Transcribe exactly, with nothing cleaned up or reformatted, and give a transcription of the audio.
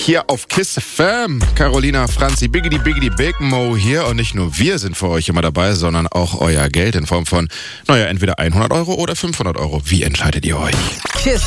hier auf Kiss F M. Carolina, Franzi, Biggity Biggity Big Mo hier. Und nicht nur wir sind für euch immer dabei, sondern auch euer Geld in Form von, naja, entweder hundert Euro oder fünfhundert Euro. Wie entscheidet ihr euch? Kiss